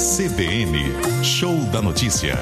CBN, Show da Notícia.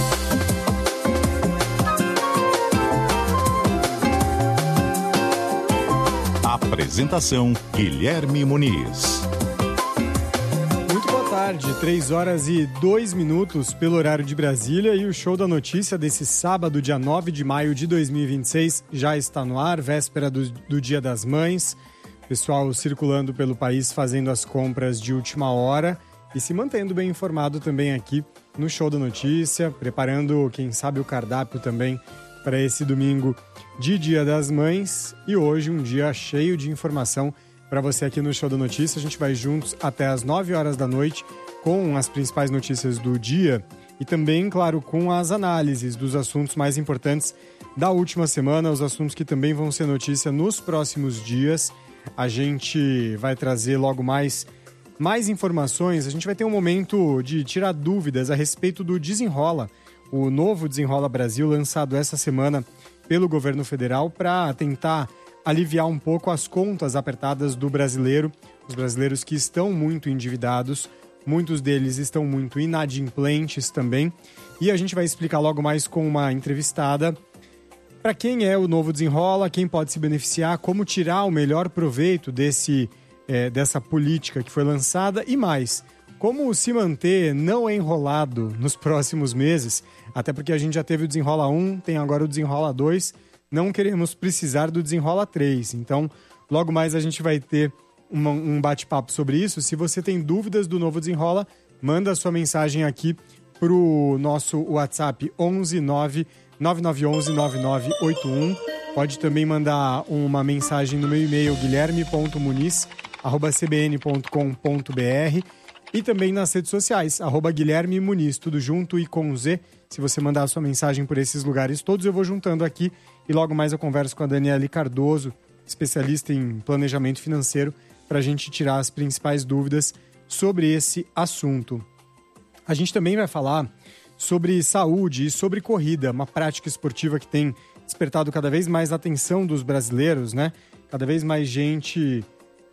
Apresentação, Guilherme Muniz. Muito boa tarde, 3h02 pelo horário de Brasília, e o Show da Notícia desse sábado, dia 9 de maio de 2026, já está no ar, véspera do Dia das Mães. Pessoal circulando pelo país fazendo as compras de última hora e se mantendo bem informado também aqui no Show da Notícia, preparando, quem sabe, o cardápio também para esse domingo de Dia das Mães. E hoje um dia cheio de informação para você aqui no Show da Notícia. A gente vai juntos até as 9 horas da noite com as principais notícias do dia e também, claro, com as análises dos assuntos mais importantes da última semana, os assuntos que também vão ser notícia nos próximos dias. A gente vai trazer logo mais informações. A gente vai ter um momento de tirar dúvidas a respeito do Desenrola, o novo Desenrola Brasil, lançado essa semana pelo governo federal para tentar aliviar um pouco as contas apertadas do brasileiro, os brasileiros que estão muito endividados, muitos deles estão muito inadimplentes também. E a gente vai explicar logo mais com uma entrevistada para quem é o novo Desenrola, quem pode se beneficiar, como tirar o melhor proveito dessa política que foi lançada e mais, como se manter não enrolado nos próximos meses, até porque a gente já teve o Desenrola 1, tem agora o Desenrola 2, não queremos precisar do Desenrola 3. Então, logo mais a gente vai ter um bate-papo sobre isso. Se você tem dúvidas do novo Desenrola, manda a sua mensagem aqui para o nosso WhatsApp 11999119981. Pode também mandar uma mensagem no meu e-mail guilherme.muniz@cbn.com.br e também nas redes sociais, @Guilherme Muniz, tudo junto e com Z. Se você mandar a sua mensagem por esses lugares todos, eu vou juntando aqui e logo mais eu converso com a Daniele Cardoso, especialista em planejamento financeiro, para a gente tirar as principais dúvidas sobre esse assunto. A gente também vai falar sobre saúde e sobre corrida, uma prática esportiva que tem despertado cada vez mais a atenção dos brasileiros, né? Cada vez mais gente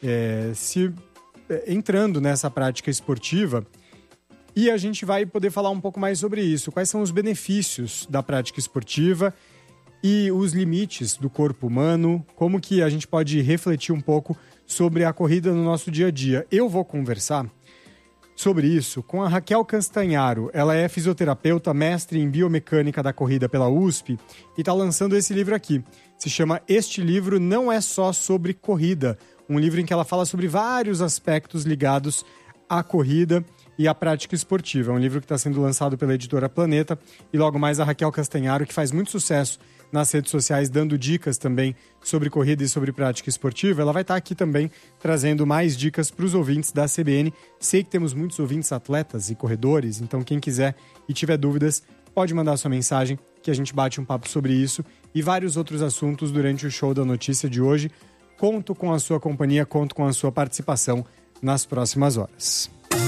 entrando nessa prática esportiva. E a gente vai poder falar um pouco mais sobre isso. Quais são os benefícios da prática esportiva e os limites do corpo humano, como que a gente pode refletir um pouco sobre a corrida no nosso dia a dia. Eu vou conversar sobre isso com a Raquel Castanharo. Ela é fisioterapeuta, mestre em biomecânica da corrida pela USP e está lançando esse livro aqui. Se chama Este Livro Não É Só Sobre Corrida, um livro em que ela fala sobre vários aspectos ligados à corrida e à prática esportiva. É um livro que está sendo lançado pela editora Planeta e logo mais a Raquel Castanharo, que faz muito sucesso nas redes sociais, dando dicas também sobre corrida e sobre prática esportiva. Ela vai estar aqui também trazendo mais dicas para os ouvintes da CBN. Sei que temos muitos ouvintes atletas e corredores, então quem quiser e tiver dúvidas, pode mandar sua mensagem que a gente bate um papo sobre isso e vários outros assuntos durante o Show da Notícia de hoje. Conto com a sua companhia, conto com a sua participação nas próximas horas.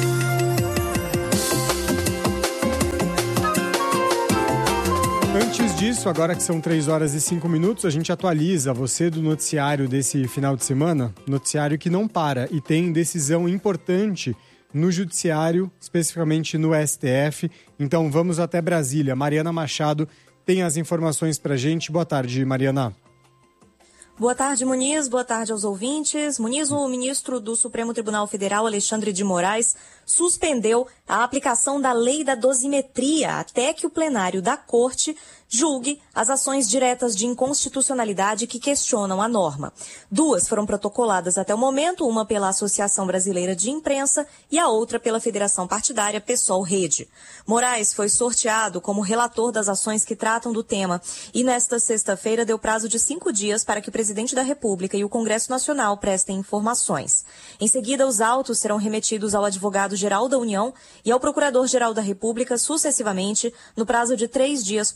Antes disso, agora que são 3h05, a gente atualiza você do noticiário desse final de semana, noticiário que não para e tem decisão importante no judiciário, especificamente no STF. Então vamos até Brasília. Mariana Machado tem as informações pra gente. Boa tarde, Mariana. Boa tarde, Muniz. Boa tarde aos ouvintes. Muniz, o ministro do Supremo Tribunal Federal, Alexandre de Moraes, suspendeu a aplicação da lei da dosimetria até que o plenário da Corte julgue as ações diretas de inconstitucionalidade que questionam a norma. 2 foram protocoladas até o momento, uma pela Associação Brasileira de Imprensa e a outra pela Federação Partidária PSOL-Rede. Moraes foi sorteado como relator das ações que tratam do tema e nesta sexta-feira deu prazo de 5 dias para que o presidente da República e o Congresso Nacional prestem informações. Em seguida, os autos serão remetidos ao advogado-geral da União e ao procurador-geral da República sucessivamente, no prazo de 3 dias para manifestações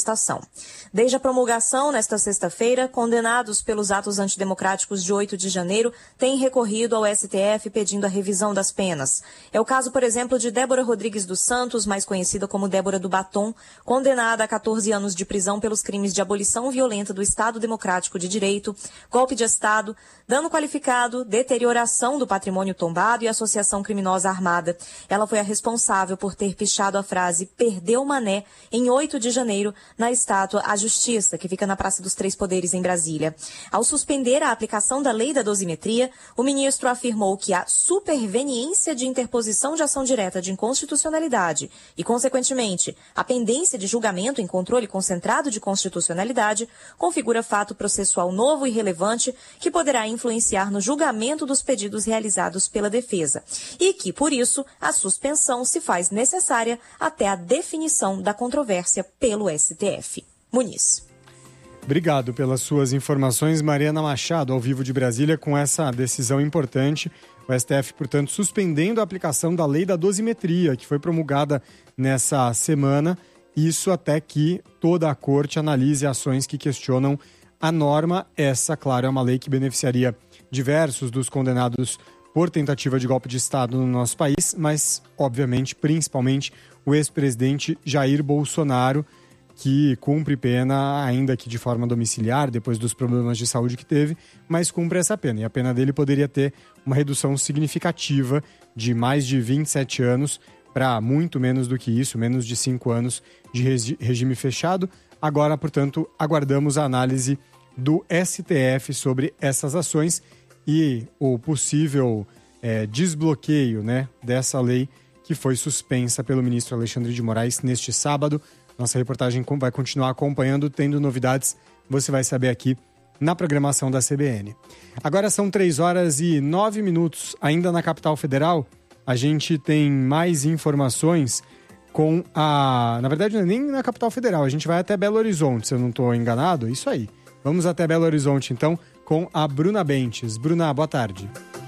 manifestação. Desde a promulgação, nesta sexta-feira, condenados pelos atos antidemocráticos de 8 de janeiro têm recorrido ao STF pedindo a revisão das penas. É o caso, por exemplo, de Débora Rodrigues dos Santos, mais conhecida como Débora do Batom, condenada a 14 anos de prisão pelos crimes de abolição violenta do Estado Democrático de Direito, golpe de Estado, dano qualificado, deterioração do patrimônio tombado e associação criminosa armada. Ela foi a responsável por ter pichado a frase "Perdeu Mané" em 8 de janeiro na estátua à Justiça, que fica na Praça dos Três Poderes, em Brasília. Ao suspender a aplicação da lei da dosimetria, o ministro afirmou que a superveniência de interposição de ação direta de inconstitucionalidade e, consequentemente, a pendência de julgamento em controle concentrado de constitucionalidade configura fato processual novo e relevante que poderá influenciar no julgamento dos pedidos realizados pela defesa e que, por isso, a suspensão se faz necessária até a definição da controvérsia pelo STF. Muniz. Obrigado pelas suas informações, Mariana Machado, ao vivo de Brasília, com essa decisão importante. O STF, portanto, suspendendo a aplicação da lei da dosimetria, que foi promulgada nessa semana, isso até que toda a corte analise ações que questionam a norma. Essa, claro, é uma lei que beneficiaria diversos dos condenados por tentativa de golpe de Estado no nosso país, mas, obviamente, principalmente o ex-presidente Jair Bolsonaro, que cumpre pena, ainda que de forma domiciliar, depois dos problemas de saúde que teve, mas cumpre essa pena. E a pena dele poderia ter uma redução significativa de mais de 27 anos para muito menos do que isso, menos de 5 anos de regime fechado. Agora, portanto, aguardamos a análise do STF sobre essas ações e o possível desbloqueio, né, dessa lei que foi suspensa pelo ministro Alexandre de Moraes neste sábado. Nossa reportagem vai continuar acompanhando, tendo novidades, você vai saber aqui na programação da CBN. Agora são 3h09, ainda na capital federal. A gente tem mais informações com a... Na verdade, não é nem na capital federal, a gente vai até Belo Horizonte, se eu não estou enganado. Isso aí. Vamos até Belo Horizonte, então, com a Bruna Bentes. Bruna, boa tarde.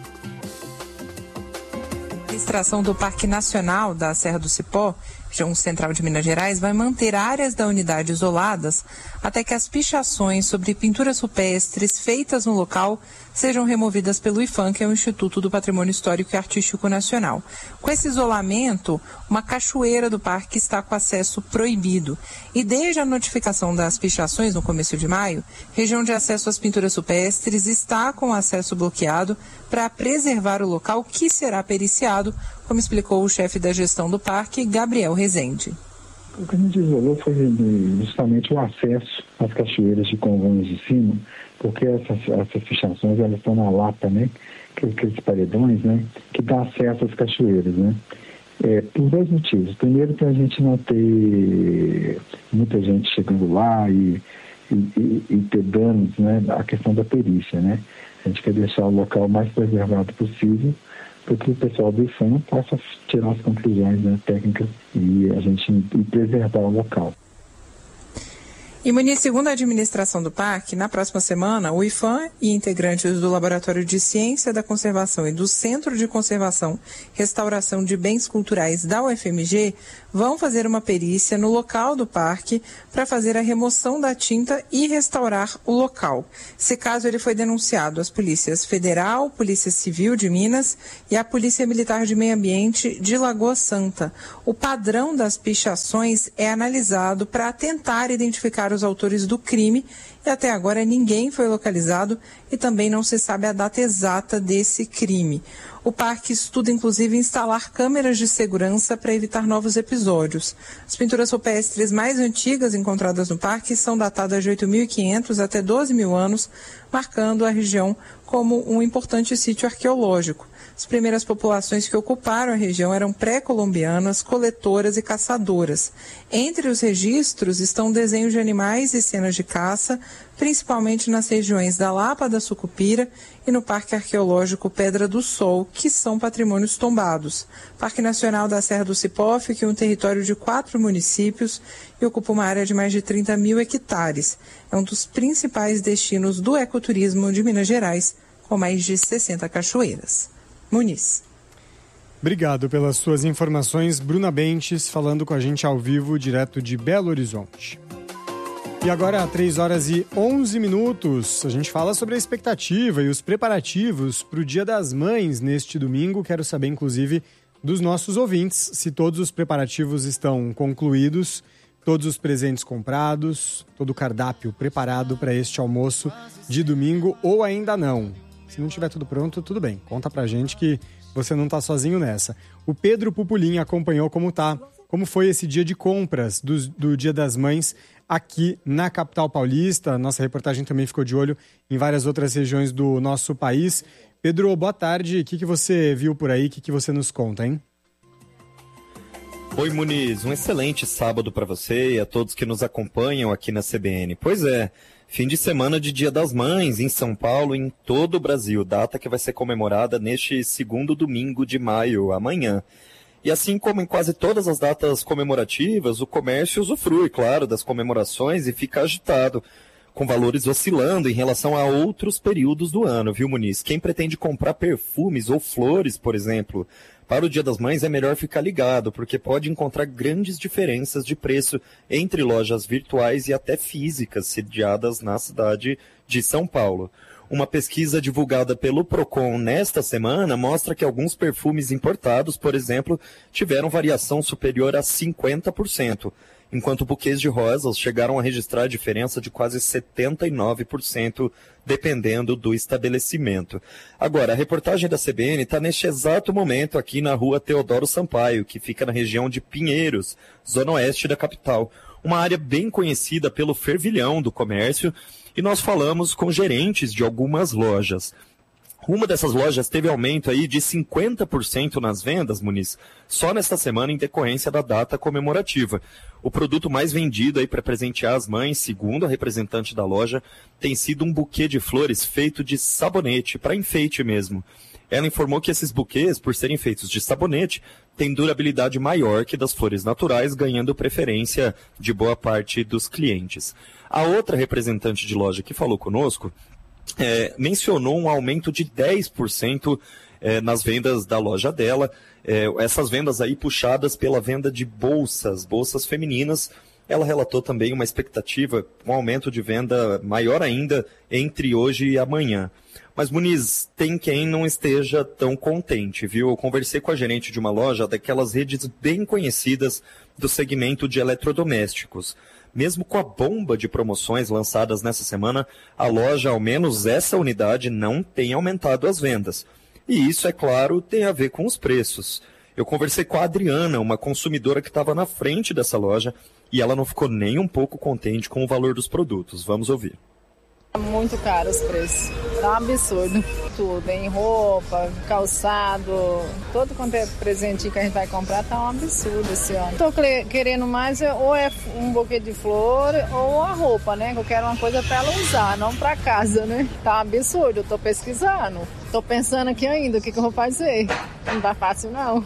A administração do Parque Nacional da Serra do Cipó, região central de Minas Gerais, vai manter áreas da unidade isoladas até que as pichações sobre pinturas rupestres feitas no local sejam removidas pelo IPHAN, que é o Instituto do Patrimônio Histórico e Artístico Nacional. Com esse isolamento, uma cachoeira do parque está com acesso proibido. E desde a notificação das pichações no começo de maio, região de acesso às pinturas rupestres está com acesso bloqueado para preservar o local, que será periciado, como explicou o chefe da gestão do parque, Gabriel Rezende. O que a gente isolou foi justamente o acesso às cachoeiras de Congonhas de Cima, porque essas fichações, elas estão na lata, né? Aqueles paredões, né? Que dá acesso às cachoeiras, né? Por dois motivos. Primeiro, para a gente não ter muita gente chegando lá e ter danos, né? A questão da perícia, né? A gente quer deixar o local mais preservado possível, para que o pessoal do IPHAN possa tirar as conclusões, né, técnicas e a gente preservar o local. E, Muniz, segundo a administração do parque, na próxima semana, o IPHAN e integrantes do Laboratório de Ciência da Conservação e do Centro de Conservação e Restauração de Bens Culturais da UFMG vão fazer uma perícia no local do parque para fazer a remoção da tinta e restaurar o local. Esse caso ele foi denunciado às polícias Federal, Polícia Civil de Minas e à Polícia Militar de Meio Ambiente de Lagoa Santa. O padrão das pichações é analisado para tentar identificar os autores do crime e até agora ninguém foi localizado e também não se sabe a data exata desse crime. O parque estuda inclusive instalar câmeras de segurança para evitar novos episódios. As pinturas rupestres mais antigas encontradas no parque são datadas de 8.500 até 12.000 anos, marcando a região como um importante sítio arqueológico. As primeiras populações que ocuparam a região eram pré-colombianas, coletoras e caçadoras. Entre os registros estão desenhos de animais e cenas de caça, principalmente nas regiões da Lapa da Sucupira e no Parque Arqueológico Pedra do Sol, que são patrimônios tombados. O Parque Nacional da Serra do Cipó fica em um território de 4 municípios e ocupa uma área de mais de 30.000 hectares. É um dos principais destinos do ecoturismo de Minas Gerais, com mais de 60 cachoeiras. Muniz. Obrigado pelas suas informações. Bruna Bentes falando com a gente ao vivo, direto de Belo Horizonte. E agora, 3 horas e 11 minutos, a gente fala sobre a expectativa e os preparativos para o Dia das Mães neste domingo. Quero saber, inclusive, dos nossos ouvintes, se todos os preparativos estão concluídos, todos os presentes comprados, todo o cardápio preparado para este almoço de domingo ou ainda não. Se não tiver tudo pronto, tudo bem. Conta pra gente que você não tá sozinho nessa. O Pedro Pupulim acompanhou como foi esse dia de compras do Dia das Mães aqui na capital paulista. Nossa reportagem também ficou de olho em várias outras regiões do nosso país. Pedro, boa tarde. O que você viu por aí? O que você nos conta, hein? Oi, Muniz. Um excelente sábado para você e a todos que nos acompanham aqui na CBN. Pois é, fim de semana de Dia das Mães em São Paulo e em todo o Brasil, data que vai ser comemorada neste segundo domingo de maio, amanhã. E assim como em quase todas as datas comemorativas, o comércio usufrui, claro, das comemorações e fica agitado, com valores oscilando em relação a outros períodos do ano, viu, Muniz? Quem pretende comprar perfumes ou flores, por exemplo, para o Dia das Mães é melhor ficar ligado, porque pode encontrar grandes diferenças de preço entre lojas virtuais e até físicas sediadas na cidade de São Paulo. Uma pesquisa divulgada pelo Procon nesta semana mostra que alguns perfumes importados, por exemplo, tiveram variação superior a 50%, enquanto buquês de rosas chegaram a registrar diferença de quase 79%, dependendo do estabelecimento. Agora, a reportagem da CBN está neste exato momento aqui na rua Teodoro Sampaio, que fica na região de Pinheiros, zona oeste da capital, uma área bem conhecida pelo fervilhão do comércio, e nós falamos com gerentes de algumas lojas. Uma dessas lojas teve aumento aí de 50% nas vendas, Muniz, só nesta semana em decorrência da data comemorativa. O produto mais vendido aí para presentear as mães, segundo a representante da loja, tem sido um buquê de flores feito de sabonete, para enfeite mesmo. Ela informou que esses buquês, por serem feitos de sabonete, têm durabilidade maior que das flores naturais, ganhando preferência de boa parte dos clientes. A outra representante de loja que falou conosco mencionou um aumento de 10% nas vendas da loja dela. Essas vendas aí puxadas pela venda de bolsas femininas. Ela relatou também uma expectativa, um aumento de venda maior ainda entre hoje e amanhã. Mas, Muniz, tem quem não esteja tão contente, viu? Eu conversei com a gerente de uma loja daquelas redes bem conhecidas do segmento de eletrodomésticos. Mesmo com a bomba de promoções lançadas nessa semana, a loja, ao menos essa unidade, não tem aumentado as vendas. E isso, é claro, tem a ver com os preços. Eu conversei com a Adriana, uma consumidora que estava na frente dessa loja, e ela não ficou nem um pouco contente com o valor dos produtos. Vamos ouvir. Muito caro os preços, tá um absurdo. Tudo, em roupa, calçado, todo quanto é presentinho que a gente vai comprar tá um absurdo esse ano. Tô querendo mais ou é um buquê de flor ou a roupa, né? Que eu quero uma coisa pra ela usar, não pra casa, né? Tá um absurdo, eu tô pesquisando. Tô pensando aqui ainda o que eu vou fazer. Não tá fácil não.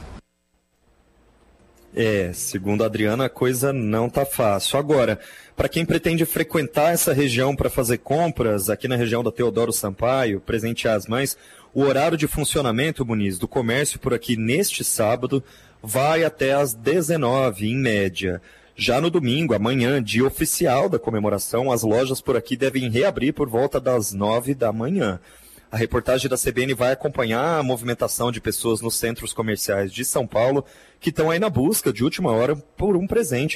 Segundo a Adriana, a coisa não tá fácil. Agora, para quem pretende frequentar essa região para fazer compras, aqui na região da Teodoro Sampaio, presentear as mães, o horário de funcionamento, Muniz, do comércio por aqui neste sábado vai até às 19, em média. Já no domingo, amanhã, dia oficial da comemoração, as lojas por aqui devem reabrir por volta das 9 da manhã. A reportagem da CBN vai acompanhar a movimentação de pessoas nos centros comerciais de São Paulo que estão aí na busca de última hora por um presente